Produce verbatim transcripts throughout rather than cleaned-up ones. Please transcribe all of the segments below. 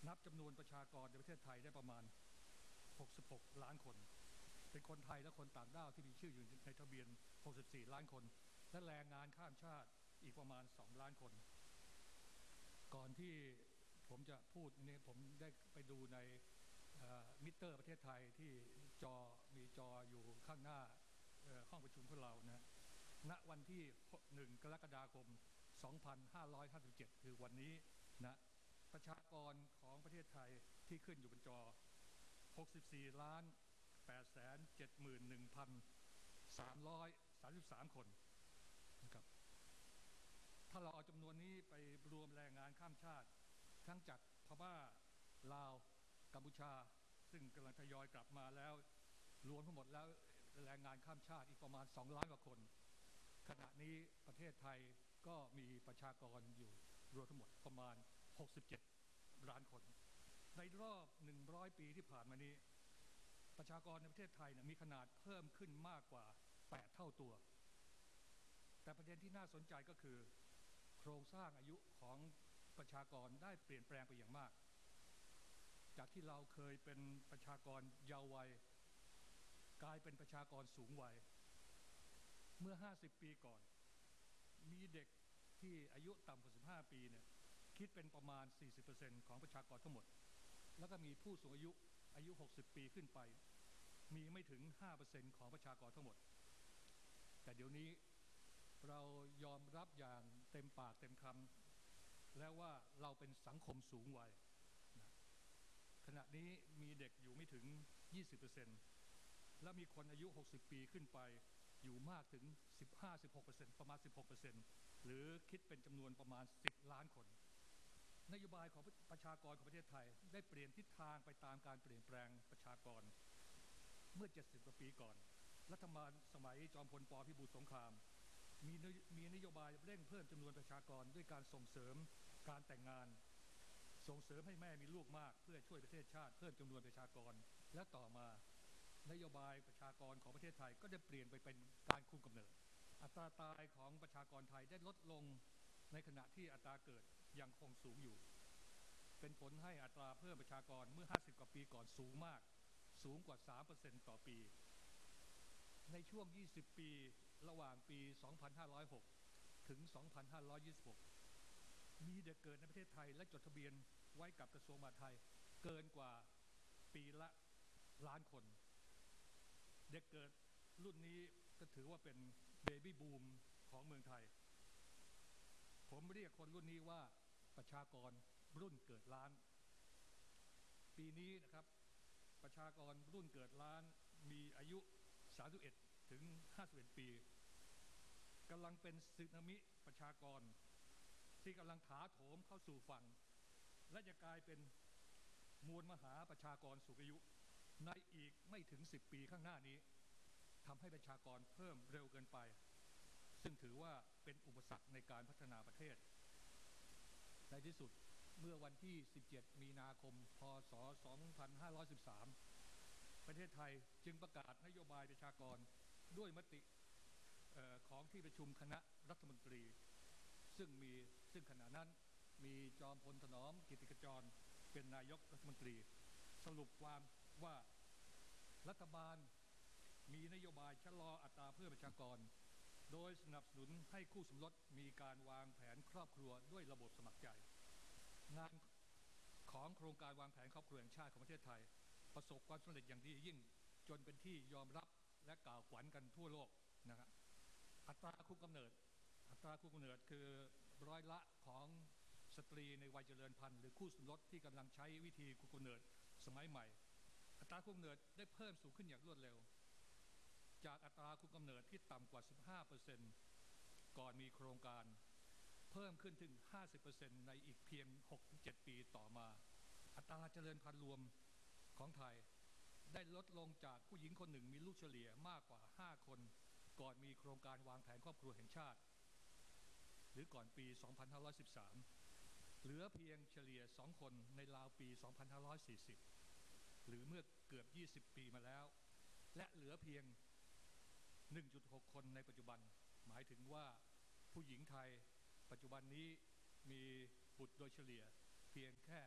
นับจำนวนประชากรในประเทศไทยได้ประมาณหกสิบหกล้านคนเป็นคนไทยและคนต่างด้าวที่มีชื่ออยู่ในทะเบียนหกสิบสี่ล้านคนและแรงงานข้ามชาติอีกประมาณสองล้านคนก่อนที่ผมจะพูดนี่ผมได้ไปดูในมิเตอร์ประเทศไทยที่จอมีจออยู่ข้างหน้าห้องประชุมของเรานะณวันที่หนึ่งกรกฎาคมสองพันห้าร้อยห้าสิบเจ็ดคือวันนี้นะประชากรของประเทศไทยที่ขึ้นอยู่บนจอหกสิบสี่ล้านแปดแสนเจ็ดหมื่นหนึ่งพันสามร้อยสามสิบสามคนนะครับถ้าเราเอาจำนวนนี้ไปรวมแรงงานข้ามชาติทั้งจากพม่าลาวกัมพูชาซึ่งกำลังทยอยกลับมาแล้วรวมทั้งหมดแล้วแรงงานข้ามชาติอีกประมาณสองล้านกว่าคนขณะนี้ประเทศไทยก็มีประชากรอยู่รวมทั้งหมดประมาณหกสิบเจ็ดล้านคนในรอบหนึ่งร้อยปีที่ผ่านมานี้ประชากรในประเทศไทยมีขนาดเพิ่มขึ้นมากกว่าแปดเท่าตัวแต่ประเด็นที่น่าสนใจก็คือโครงสร้างอายุของประชากรได้เปลี่ยนแปลงไปอย่างมากจากที่เราเคยเป็นประชากรเยาว์วัยกลายเป็นประชากรสูงวัยเมื่อห้าสิบปีก่อนมีเด็กที่อายุต่ำกว่าสิบห้าปีเนี่ยคิดเป็นประมาณ สี่สิบเปอร์เซ็นต์ ของประชากรทั้งหมดแล้วก็มีผู้สูงอายุอายุหกสิบปีขึ้นไปมีไม่ถึง ห้าเปอร์เซ็นต์ ของประชากรทั้งหมดแต่เดี๋ยวนี้เรายอมรับอย่างเต็มปากเต็มคำแล้วว่าเราเป็นสังคมสูงวัยขณะนี้มีเด็กอยู่ไม่ถึง ยี่สิบเปอร์เซ็นต์ และมีคนอายุหกสิบปีขึ้นไปอยู่มากถึง สิบห้าถึงสิบหกเปอร์เซ็นต์ ประมาณ สิบหกเปอร์เซ็นต์ หรือคิดเป็นจำนวนประมาณสิบล้านคนนโยบายของประชากรของประเทศไทยได้เปลี่ยนทิศทางไปตามการเปลี่ยนแปลงประชากรเมื่อเจ็ดสิบกว่าปีก่อนรัฐบาลสมัยจอมพลป.พิบูลสงครามมีมีนโยบายเร่งเพิ่มจำนวนประชากรด้วยการส่งเสริมการแต่งงานส่งเสริมให้แม่มีลูกมากเพื่อช่วยประเทศชาติเพิ่มจำนวนประชากรและต่อมานโยบายประชากรของประเทศไทยก็ได้เปลี่ยนไปเป็นการคุมกำเนิดอัตราตายของประชากรไทยได้ลดลงในขณะที่อัตราเกิดยังคงสูงอยู่เป็นผลให้อัตราเพิ่มประชากรเมื่อห้าสิบกว่าปีก่อนสูงมากสูงกว่า สามเปอร์เซ็นต์ ต่อปีในช่วงยี่สิบปีระหว่างปีสองพันห้าร้อยหกถึงสองพันห้าร้อยยี่สิบหกมีเด็กเกิดในประเทศไทยและจดทะเบียนไว้กับกระทรวงมหาดไทยเกินกว่าปีละล้านคนเด็กเกิดรุ่นนี้ก็ถือว่าเป็นเบบี้บูมของเมืองไทยผมเรียกคนรุ่นนี้ว่าประชากรรุ่นเกิดล้านปีนี้นะครับประชากรรุ่นเกิดล้านมีอายุสามสิบเอ็ดถึงห้าสิบเอ็ดปีกำลังเป็นสึนามิประชากรที่กำลังถาโถมเข้าสู่ฝั่งและจะกลายเป็นมวลมหาประชากรสูงอายุในอีกไม่ถึงสิบปีข้างหน้านี้ทำให้ประชากรเพิ่มเร็วเกินไปซึ่งถือว่าเป็นอุปสรรคในการพัฒนาประเทศในที่สุดเมื่อวันที่สิบเจ็ดมีนาคมพ.ศ. สองพันห้าร้อยสิบสามประเทศไทยจึงประกาศนโยบายประชากรด้วยมติของที่ประชุมคณะรัฐมนตรีซึ่งมีซึ่งขณะนั้นมีจอมพลถนอมกิตติขจรเป็นนายกรัฐมนตรีสรุปความว่ารัฐบาลมีนโยบายชะลออัตราเพิ่มประชากรโดยสนับสนุนให้คู่สมรสมีการวางแผนครอบครัวด้วยระบบสมัครใจงานของโครงการวางแผนครอบครัวแห่งชาติของประเทศไทยประสบความสำเร็จอย่างดียิ่งจนเป็นที่ยอมรับและกล่าวขวัญกันทั่วโลกนะครับอัตราคุมกำเนิดอัตราคุมกำเนิดคือร้อยละของสตรีในวัยเจริญพันธุ์หรือคู่สมรสที่กำลังใช้วิธีคุมกำเนิดสมัยใหม่อัตราคุมกำเนิดได้เพิ่มสูงขึ้นอย่างรวดเร็วจากอัตราคุมกำเนิดที่ต่ำกว่า สิบห้าเปอร์เซ็นต์ ก่อนมีโครงการเพิ่มขึ้นถึง ห้าสิบเปอร์เซ็นต์ ในอีกเพียง หกถึงเจ็ด ปีต่อมาอัตราเจริญพันธุ์รวมของไทยได้ลดลงจากผู้หญิงคนหนึ่งมีลูกเฉลี่ยมากกว่าห้าคนก่อนมีโครงการวางแผนครอบครัวแห่งชาติหรือก่อนปีสองพันห้าร้อยสิบสามเหลือเพียงเฉลี่ยสองคนในราวปีสองพันห้าร้อยสี่สิบหรือเมื่อเกือบยี่สิบปีมาแล้วและเหลือเพียง หนึ่งจุดหก คนในปัจจุบันหมายถึงว่าผู้หญิงไทยปัจจุบันนี้มีบุตรโดยเฉลี่ยเพียงแค่ หนึ่งจุด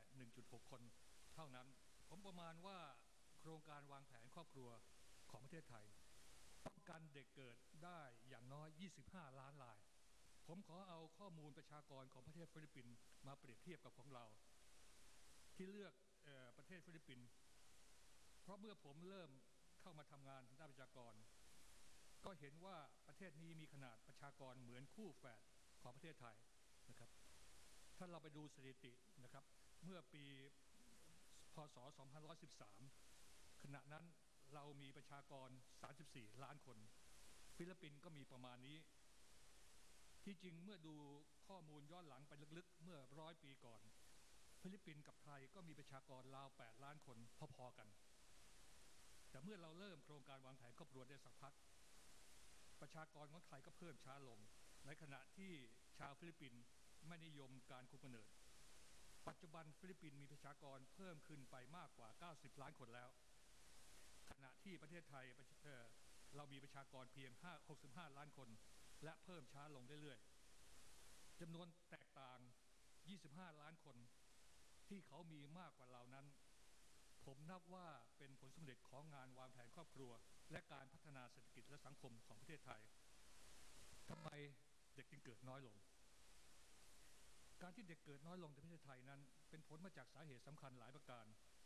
หกคนเท่านั้นผมประมาณว่าโครงการวางแผนครอบครัวของประเทศไทยป้องกันเด็กเกิดได้อย่างน้อยยี่สิบห้าล้านรายผมขอเอาข้อมูลประชากรของประเทศฟิลิปปินส์มาเปรียบเทียบกับของเราที่เลือกเอ่อประเทศฟิลิปปินส์เพราะเมื่อผมเริ่มเข้ามาทำงานด้านประชากรก็เห็นว่าประเทศนี้มีขนาดประชากรเหมือนคู่แฝดของประเทศไทยนะครับถ้าเราไปดูสถิตินะครับเมื่อปีพ.ศ. สองพันหนึ่งร้อยสิบสามขณะนั้นเรามีประชากรสามสิบสี่ล้านคนฟิลิปปินส์ก็มีประมาณนี้ที่จริงเมื่อดูข้อมูลย้อนหลังไปลึกๆเมื่อร้อยปีก่อนฟิลิปปินส์กับไทยก็มีประชากรราวแปดล้านคนพอๆกันแต่เมื่อเราเริ่มโครงการวางแผนครอบครัวได้สักพักประชากรของไทยก็เพิ่มช้าลงในขณะที่ชาวฟิลิปปินส์ไม่นิยมการคุมกำเนิดปัจจุบันฟิลิปปินส์มีประชากรเพิ่มขึ้นไปมากกว่าเก้าสิบล้านคนแล้วขณะที่ประเทศไทยเอ่อเรามีประชากรเพียงหกสิบห้าล้านคนและเพิ่มช้าลงเรื่อยๆจำนวนแตกต่างยี่สิบห้าล้านคนที่เขามีมากกว่าเรานั้นผมนับว่าเป็นผลสำเร็จของงานวางแผนครอบครัวและการพัฒนาเศรษฐกิจและสังคมของประเทศไทยทำไมเด็กจึงเกิดน้อยลงการที่เด็กเกิดน้อยลงในประเทศไทยนั้นเป็นผลมาจากสาเหตุสำคัญหลายประการ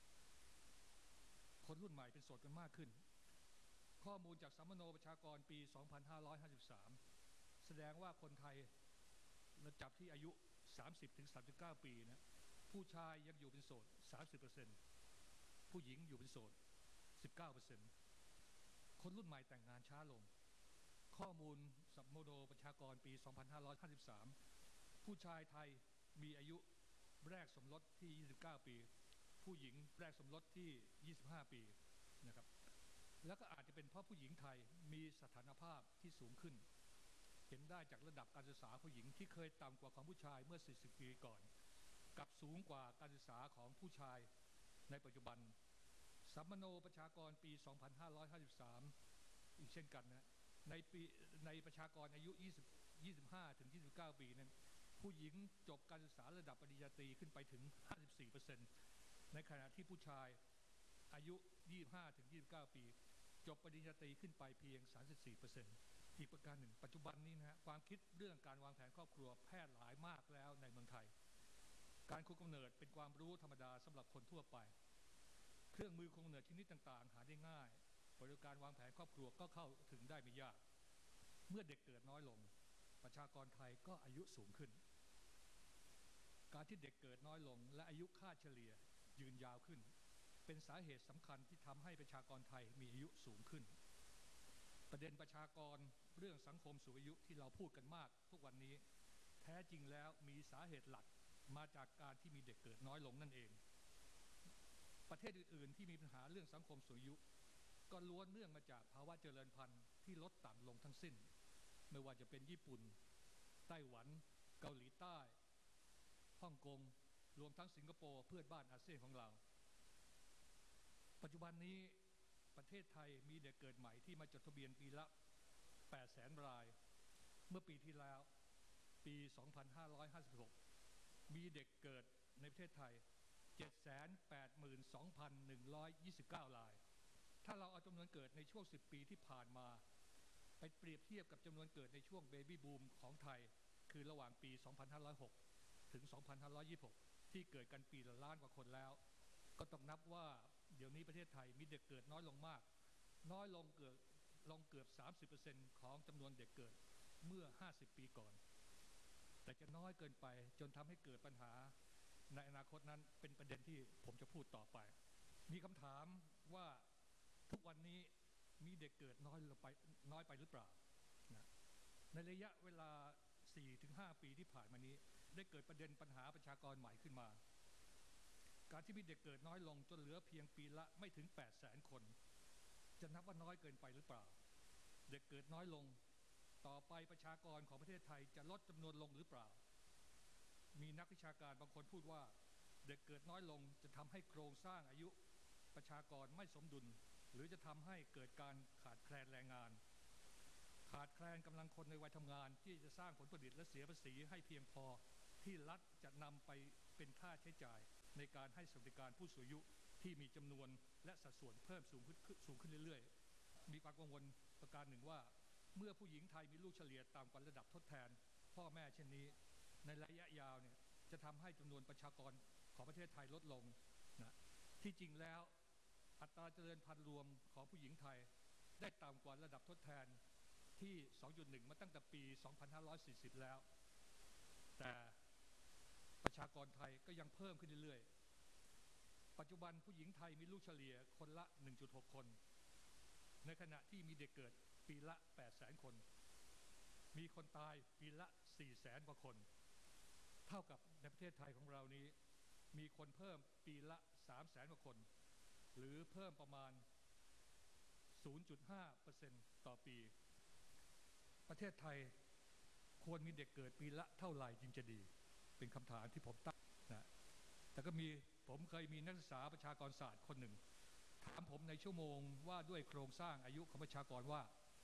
คนรุ่นใหม่เป็นโสดกันมากขึ้นข้อมูลจากสัมมโนประชากรปี สองพันห้าร้อยห้าสิบสาม แสดงว่าคนไทยเราจับที่อายุ สามสิบถึงสามสิบเก้า ปีนะผู้ชายยังอยู่เป็นโสด สามสิบเปอร์เซ็นต์ ผู้หญิงอยู่เป็นโสด สิบเก้าเปอร์เซ็นต์ คนรุ่นใหม่แต่งงานช้าลงข้อมูลสัมมโนประชากรปี สองพันห้าร้อยห้าสิบสาม ผู้ชายไทยมีอายุแรกสมรสที่ ยี่สิบเก้า ปีผู้หญิงแรกสมรสที่ ยี่สิบห้า ปีนะครับแล้วก็อาจจะเป็นเพราะผู้หญิงไทยมีสถานภาพที่สูงขึ้นเห็นได้จากระดับการศึกษาผู้หญิงที่เคยต่ำกว่าของผู้ชายเมื่อสี่สิบปีก่อนกับสูงกว่าการศึกษาของผู้ชายในปัจจุบันสัมมโนประชากรปี สองพันห้าร้อยห้าสิบสาม อีกเช่นกันนะในปีในประชากรอายุ ยี่สิบ ยี่สิบห้า ถึง ยี่สิบเก้า ปีนั้นผู้หญิงจบการศึกษาระดับปริญญาตรีขึ้นไปถึง ห้าสิบสี่เปอร์เซ็นต์ ในขณะที่ผู้ชายอายุ ยี่สิบห้า ถึง ยี่สิบเก้า ปีจบปริญญาตรีขึ้นไปเพียง สามสิบสี่เปอร์เซ็นต์ อีกประการหนึ่งปัจจุบันนี้นะฮะความคิดเรื่องการวางแผนครอบครัวแพร่หลายมากแล้วในเมืองไทยการคุมกำเนิดเป็นความรู้ธรรมดาสำหรับคนทั่วไปเครื่องมือคุมกำเนิดชนิดต่างๆหาได้ง่ายบริการวางแผนครอบครัวก็เข้าถึงได้ไม่ยากเมื่อเด็กเกิดน้อยลงประชากรไทยก็อายุสูงขึ้นการที่เด็กเกิดน้อยลงและอายุค่าเฉลี่ยยืนยาวขึ้นเป็นสาเหตุสำคัญที่ทำให้ประชากรไทยมีอายุสูงขึ้นประเด็นประชากรเรื่องสังคมสูงอายุที่เราพูดกันมากทุกวันนี้แท้จริงแล้วมีสาเหตุหลักมาจากการที่มีเด็กเกิดน้อยลงนั่นเองประเทศอื่นๆที่มีปัญหาเรื่องสังคมสูงอายุก็ล้วนเนื่องมาจากภาวะเจริญพันธุ์ที่ลดต่ำลงทั้งสิ้นไม่ว่าจะเป็นญี่ปุ่นไต้หวันเกาหลีใต้ฮ่องกงรวมทั้งสิงคโปร์เพื่อนบ้านอาเซียนของเราปัจจุบันนี้ประเทศไทยมีเด็กเกิดใหม่ที่มาจดทะเบียนปีละแปดแสนรายเมื่อปีที่แล้วปี สองพันห้าร้อยห้าสิบหก มีเด็กเกิดในประเทศไทย เจ็ดแสนแปดหมื่นสองพันหนึ่งร้อยยี่สิบเก้า รายถ้าเราเอาจำนวนเกิดในช่วงสิบปีที่ผ่านมาไปเปรียบเทียบกับจำนวนเกิดในช่วงเบบี้บูมของไทยคือระหว่างปี สองพันห้าร้อยหก ถึง สองพันห้าร้อยยี่สิบหก ที่เกิดกันปีละล้านกว่าคนแล้วก็ต้องนับว่าเดี๋ยวนี้ประเทศไทยมีเด็กเกิดน้อยลงมากน้อยลงเกือบลงเกือบ สามสิบเปอร์เซ็นต์ ของจำนวนเด็กเกิดเมื่อห้าสิบปีก่อนแต่จะน้อยเกินไปจนทำให้เกิดปัญหาในอนาคตนั้นเป็นประเด็นที่ผมจะพูดต่อไปมีคำถามว่าทุกวันนี้มีเด็กเกิดน้อยลงไปน้อยไปหรือเปล่านะในระยะเวลา สี่ถึงห้า ปีที่ผ่านมานี้ได้เกิดประเด็นปัญหาประชากรใหม่ขึ้นมาการที่มีเด็กเกิดน้อยลงจนเหลือเพียงปีละไม่ถึง แปดแสน คนจะนับว่าน้อยเกินไปหรือเปล่าเด็กเกิดน้อยลงต่อไปประชากรของประเทศไทยจะลดจำนวนลงหรือเปล่ามีนักวิชาการบางคนพูดว่าเด็กเกิดน้อยลงจะทำให้โครงสร้างอายุประชากรไม่สมดุลหรือจะทำให้เกิดการขาดแคลนแรงงานขาดแคลนกำลังคนในวัยทำงานที่จะสร้างผลผลิตและเสียภาษีให้เพียงพอที่รัฐจะนำไปเป็นค่าใช้จ่ายในการให้สวัสดิการผู้สูงอายุที่มีจำนวนและสัดส่วนเพิ่มสูงขึ้นสูงขึ้นเรื่อยๆมีความกังวลประการหนึ่งว่าเมื่อผู้หญิงไทยมีลูกเฉลี่ยต่ำกว่าระดับทดแทนพ่อแม่เช่นนี้ในระยะยาวเนี่ยจะทำให้จำนวนประชากรของประเทศไทยลดลงนะที่จริงแล้วอัตราเจริญพันธุ์รวมของผู้หญิงไทยได้ต่ำกว่าระดับทดแทนที่ สองจุดหนึ่ง มาตั้งแต่ปี สองพันห้าร้อยสี่สิบ แล้วแต่ประชากรไทยก็ยังเพิ่มขึ้นเรื่อยๆปัจจุบันผู้หญิงไทยมีลูกเฉลี่ยคนละ หนึ่งจุดหก คนในขณะที่มีเด็กเกิดปีละ แปดแสน คนมีคนตายปีละ สี่แสน กว่าคนเท่ากับในประเทศไทยของเรานี้มีคนเพิ่มปีละ สามแสน กว่าคนหรือเพิ่มประมาณ ศูนย์จุดห้าเปอร์เซ็นต์ ต่อปีประเทศไทยควรมีเด็กเกิดปีละเท่าไหร่จึงจะดีเป็นคำถามที่ผมตั้งนะแต่ก็มีผมเคยมีนักศึกษาประชากรศาสตร์คนหนึ่งถามผมในชั่วโมงว่าด้วยโครงสร้างอายุของประชากรว่า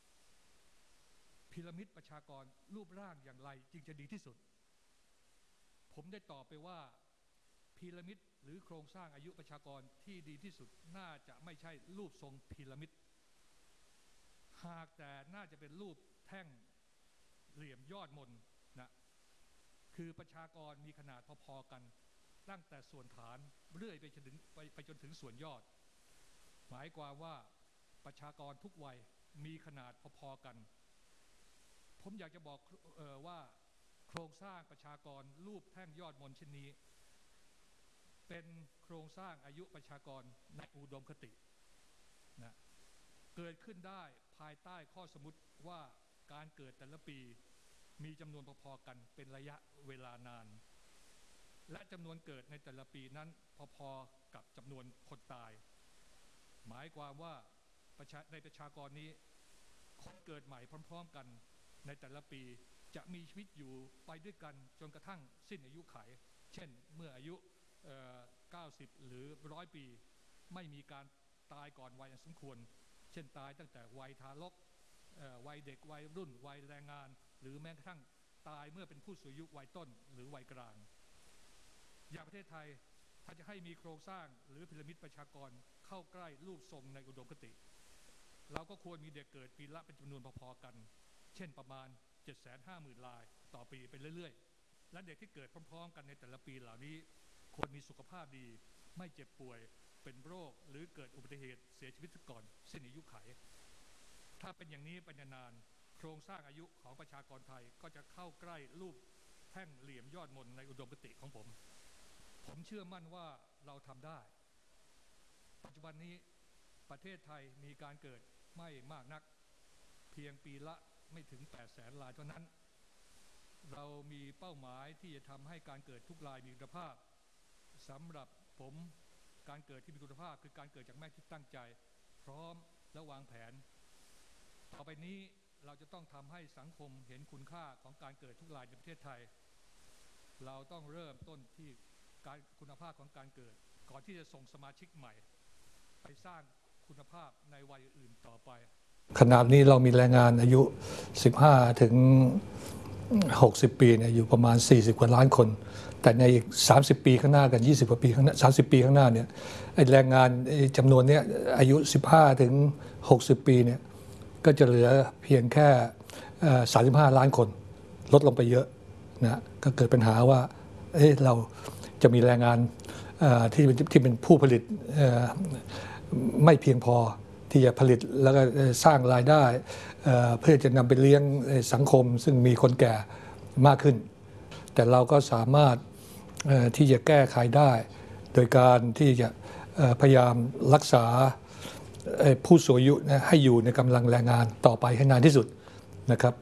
พีระมิดประชากรรูปร่างอย่างไรจึงจะดีที่สุดผมได้ตอบไปว่าพีระมิดหรือโครงสร้างอายุประชากรที่ดีที่สุดน่าจะไม่ใช่รูปทรงพีระมิดหากแต่น่าจะเป็นรูปแท่งเหลี่ยมยอดมนนะคือประชากรมีขนาดพอๆกันตั้งแต่ส่วนฐานเรื่อยไปจนถึงไปไปจนถึงส่วนยอดหมายความว่าประชากรทุกวัยมีขนาดพอๆกันผมอยากจะบอกเออว่าโครงสร้างประชากรรูปแท่งยอดมนเช่นนี้เป็นโครงสร้างอายุประชากรในอุดมคตินะเกิดขึ้นได้ภายใต้ข้อสมมติว่าการเกิดแต่ละปีมีจำนวนพอๆกันเป็นระยะเวลานานและจำนวนเกิดในแต่ละปีนั้นพอๆกับจำนวนคนตายหมายความว่าในประชากรนี้คนเกิดใหม่พร้อมๆกันในแต่ละปีจะมีชีวิตอยู่ไปด้วยกันจนกระทั่งสิ้นอายุขัยเช่นเมื่ออายุเก้าสิบหรือร้อยปีไม่มีการตายก่อนวัยอันสมควรเช่นตายตั้งแต่วัยทารกวัยเด็กวัยรุ่นวัยแรงงานหรือแม้กระทั่งตายเมื่อเป็นผู้สูงอายุวัยต้นหรือวัยกลางอย่างประเทศไทยถ้าจะให้มีโครงสร้างหรือพีระมิดประชากรเข้าใกล้รูปทรงในอุดมคติเราก็ควรมีเด็กเกิดปีละเป็นจำนวนพอๆกันเช่นประมาณ เจ็ดแสนห้าหมื่น รายต่อปีไปเรื่อยๆและเด็กที่เกิดพร้อมๆกันในแต่ละปีเหล่านี้ควรมีสุขภาพดีไม่เจ็บป่วยเป็นโรคหรือเกิดอุบัติเหตุเสียชีวิตก่อนสิ้นอายุขัยถ้าเป็นอย่างนี้เป็นนานโครงสร้างอายุของประชากรไทยก็จะเข้าใกล้รูปแท่งเหลี่ยมยอดมนในอุดมคติของผมผมเชื่อมั่นว่าเราทำได้ปัจจุบันนี้ประเทศไทยมีการเกิดไม่มากนักเพียงปีละไม่ถึงแปดแสนรายเท่านั้นเรามีเป้าหมายที่จะทำให้การเกิดทุกรายมีคุณภาพสำหรับผมการเกิดที่มีคุณภาพคือการเกิดจากแม่ที่ตั้งใจพร้อมและวางแผนต่อไปนี้เราจะต้องทำให้สังคมเห็นคุณค่าของการเกิดทุกรายในประเทศไทยเราต้องเริ่มต้นที่การคุณภาพของการเกิดก่อนที่จะส่งสมาชิกใหม่ไปสร้างคุณภาพในวัยอื่นต่อไปขณะนี้เรามีแรงงานอายุสิบห้าถึงหกสิบปีเนี่ยอยู่ประมาณสี่สิบกว่าล้านคนแต่ในอีกสามสิบปีข้างหน้ากันยี่สิบกว่าปีข้างหน้าสามสิบปีข้างหน้าเนี่ยไอ้แรงงานจำนวนนี้อายุสิบห้าถึงหกสิบปีเนี่ยก็จะเหลือเพียงแค่สามสิบห้าล้านคนลดลงไปเยอะนะก็เกิดปัญหาว่าเอ๊ะเราจะมีแรงงานที่ที่เป็นผู้ผลิตไม่เพียงพอที่จะผลิตแล้วก็สร้างรายได้เพื่อจะนำไปเลี้ยงสังคมซึ่งมีคนแก่มากขึ้นแต่เราก็สามารถที่จะแก้ไขได้โดยการที่จะพยายามรักษาผู้สูงอายุให้อยู่ในกำลังแรงงานต่อไปให้นานที่สุดนะครับ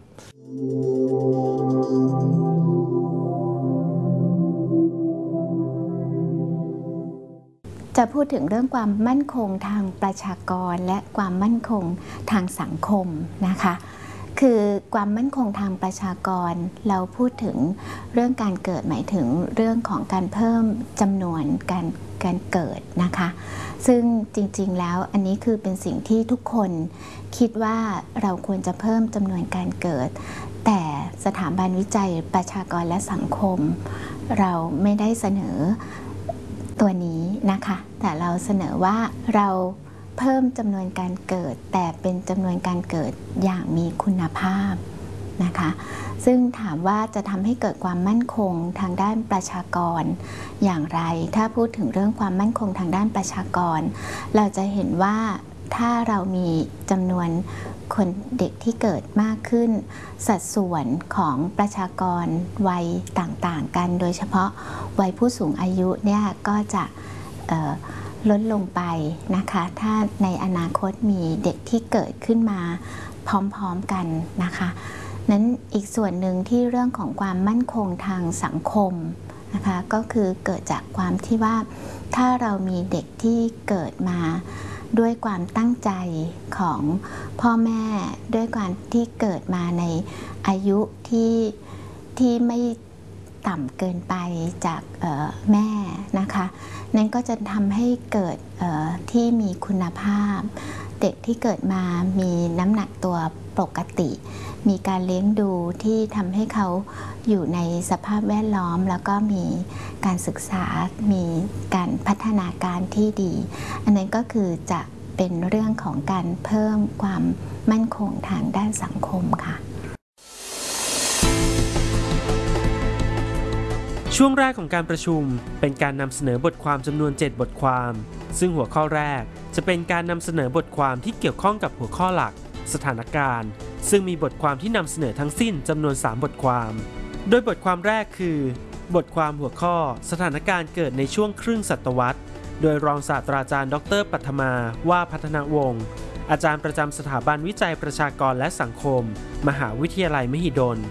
จะพูดถึงเรื่องความมั่นคงทางประชากรและความมั่นคงทางสังคมนะคะคือความมั่นคงทางประชากรเราพูดถึงเรื่องการเกิดหมายถึงเรื่องของการเพิ่มจำนวนการการเกิดนะคะซึ่งจริงๆแล้วอันนี้คือเป็นสิ่งที่ทุกคนคิดว่าเราควรจะเพิ่มจำนวนการเกิดแต่สถาบันวิจัยประชากรและสังคมเราไม่ได้เสนอตัวนี้นะคะแต่เราเสนอว่าเราเพิ่มจำนวนการเกิดแต่เป็นจำนวนการเกิดอย่างมีคุณภาพนะคะซึ่งถามว่าจะทำให้เกิดความมั่นคงทางด้านประชากรอย่างไรถ้าพูดถึงเรื่องความมั่นคงทางด้านประชากรเราจะเห็นว่าถ้าเรามีจำนวนคนเด็กที่เกิดมากขึ้นสัดส่วนของประชากรวัยต่างๆกันโดยเฉพาะวัยผู้สูงอายุเนี่ยก็จะลดลงไปนะคะถ้าในอนาคตมีเด็กที่เกิดขึ้นมาพร้อมๆกันนะคะนั้นอีกส่วนหนึ่งที่เรื่องของความมั่นคงทางสังคมนะคะก็คือเกิดจากความที่ว่าถ้าเรามีเด็กที่เกิดมาด้วยความตั้งใจของพ่อแม่ด้วยการที่เกิดมาในอายุที่ที่ไม่ต่ำเกินไปจากแม่นะคะนั่นก็จะทำให้เกิดที่มีคุณภาพเด็กที่เกิดมามีน้ำหนักตัวปกติมีการเลี้ยงดูที่ทำให้เขาอยู่ในสภาพแวดล้อมแล้วก็มีการศึกษามีการพัฒนาการที่ดีอันนั้นก็คือจะเป็นเรื่องของการเพิ่มความมั่นคงทางด้านสังคมค่ะช่วงแรกของการประชุมเป็นการนำเสนอบทความจำนวนเจ็ดบทความซึ่งหัวข้อแรกจะเป็นการนำเสนอบทความที่เกี่ยวข้องกับหัวข้อหลักสถานการณ์ซึ่งมีบทความที่นำเสนอทั้งสิ้นจำนวนสามบทความโดยบทความแรกคือบทความหัวข้อสถานการณ์เกิดในช่วงครึ่งศตวรรษโดยรองศาสตราจารย์ดร.ปัทมาว่าพัฒนวงศ์อาจารย์ประจำสถาบันวิจัยประชากรและสังคมมหาวิทยาลัยมหิดล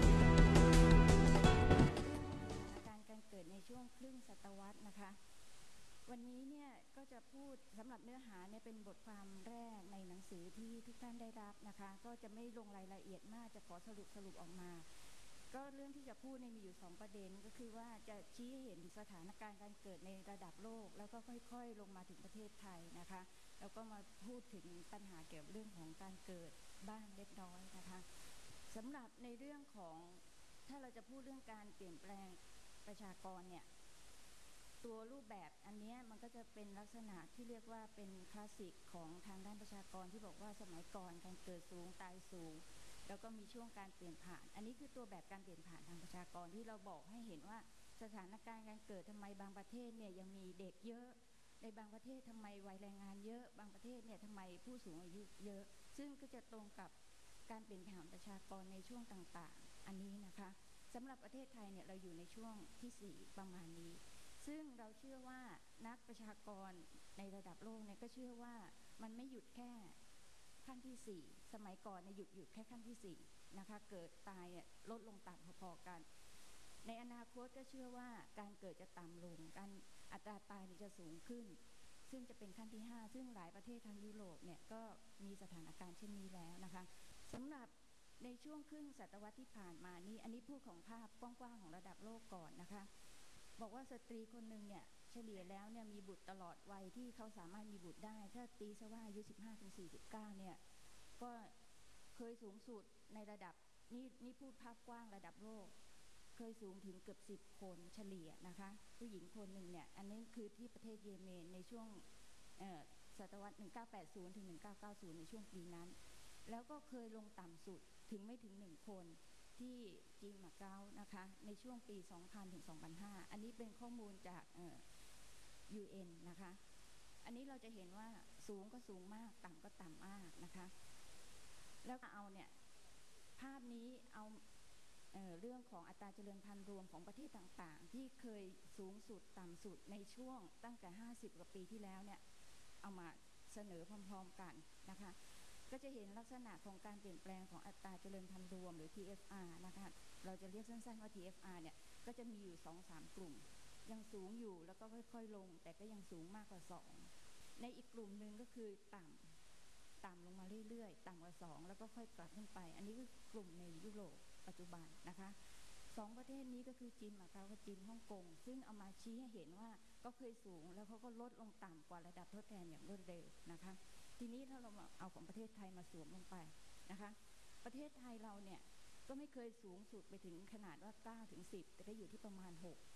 วันนี้เนี่ยก็จะพูดสำหรับเนื้อหาเนี่ยเป็นบทความแรกในหนังสือที่ทุกท่านได้รับนะคะก็จะไม่ลงรายละเอียดมากจะขอสรุปสรุปออกมาก็เรื่องที่จะพูดเนี่ยมีอยู่สองประเด็นก็คือว่าจะชี้ให้เห็นสถานการณ์การเกิดในระดับโลกแล้วก็ค่อยๆลงมาถึงประเทศไทยนะคะแล้วก็มาพูดถึงปัญหาเกี่ยวกับเรื่องของการเกิดบ้างเล็กน้อยนะคะสำหรับในเรื่องของถ้าเราจะพูดเรื่องการเปลี่ยนแปลงประชากรเนี่ยตัวรูปแบบอันนี้มันก็จะเป็นลักษณะที่เรียกว่าเป็นคลาสสิกของทางด้านประชากรที่บอกว่าสมัยก่อนการเกิดสูงตายสูงแล้วก็มีช่วงการเปลี่ยนผ่านอันนี้คือตัวแบบการเปลี่ยนผ่านทางประชากรที่เราบอกให้เห็นว่าสถานการณ์การเกิดทำไมบางประเทศเนี่ยยังมีเด็กเยอะในบางประเทศทำไมวัยแรงงานเยอะบางประเทศเนี่ยทำไมผู้สูงอายุเยอะซึ่งก็จะตรงกับการเปลี่ยนผ่านประชากรในช่วงต่างๆอันนี้นะคะสำหรับประเทศไทยเนี่ยเราอยู่ในช่วงที่สี่ประมาณนี้ซึ่งเราเชื่อว่านักประชากรในระดับโลกเนี่ยก็เชื่อว่ามันไม่หยุดแค่ขั้นที่สี่สมัยก่อนเนี่ยหยุดหยุดแค่ขั้นที่สี่นะคะเกิดตายลดลงต่ำพอๆกันในอนาคตก็เชื่อว่าการเกิดจะต่ำลงการอัตราตายจะสูงขึ้นซึ่งจะเป็นขั้นที่ห้าซึ่งหลายประเทศทางยุโรปเนี่ยก็มีสถานการณ์เช่นนี้แล้วนะคะสำหรับในช่วงครึ่งศตวรรษที่ผ่านมานี้อันนี้พูดของภาพกว้างๆของระดับโลกก่อนนะคะบอกว่าสตรีคนหนึ่งเนี่ยเฉลี่ยแล้วเนี่ยมีบุตรตลอดวัยที่เขาสามารถมีบุตรได้ถ้าตีซะว่าอายุสิบห้าถึงสี่สิบเก้าเนี่ยก็เคยสูงสุดในระดับนี่นี่พูดภาพกว้างระดับโลกเคยสูงถึงเกือบสิบคนเฉลี่ยนะคะผู้หญิงคนหนึ่งเนี่ยอันนี้คือที่ประเทศเยเมนในช่วงศตวรรษหนึ่งพันเก้าร้อยแปดสิบถึงหนึ่งพันเก้าร้อยเก้าสิบในช่วงปีนั้นแล้วก็เคยลงต่ำสุดถึงไม่ถึงหนึ่งคนที่จีนมาเก๊านะคะในช่วงปีสองพันถึงสองพันห้าอันนี้เป็นข้อมูลจากเอ่อ ยู เอ็น นะคะอันนี้เราจะเห็นว่าสูงก็สูงมากต่ำก็ต่ำมากนะคะแล้วเอาเนี่ยภาพนี้เอาเอ่อเรื่องของอัตราเจริญพันธุ์รวมของประเทศต่างๆที่เคยสูงสุดต่ำสุดในช่วงตั้งแต่ห้าสิบกว่าปีที่แล้วเนี่ยเอามาเสนอพร้อมๆกันนะคะก็จะเห็นลักษณะของการเปลี่ยนแปลงของอัตราเจริญพันธุ์รวมหรือ ที เอฟ อาร์ นะคะเราจะเรียกสั้นๆว่า ที เอฟ อาร์ เนี่ยก็จะมีอยู่ สองถึงสาม กลุ่มยังสูงอยู่แล้วก็ค่อยๆลงแต่ก็ยังสูงมากกว่าสองในอีกกลุ่มหนึ่งก็คือต่ำต่ำลงมาเรื่อยๆต่ำกว่าสองแล้วก็ค่อยกลับขึ้นไปอันนี้คือกลุ่มในยุโรปปัจจุบันนะคะสองประเทศนี้ก็คือจีนมาเก๊ากับจีนฮ่องกงซึ่งเอามาชี้ให้เห็นว่าก็เคยสูงแล้วเขาก็ลดลงต่ำกว่าระดับทดแทนอย่างรวดเร็วนะคะทีนี้ถ้าเราเอาของประเทศไทยมาสวมลงไปนะคะประเทศไทยเราเนี่ยก็ไม่เคยสูงสุดไปถึงขนาดว่าเก้าถึงสิบแต่ก็อยู่ที่ประมาณหก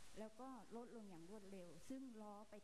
แล้วก็ลดลงอย่างรวดเร็วซึ่งล้อไป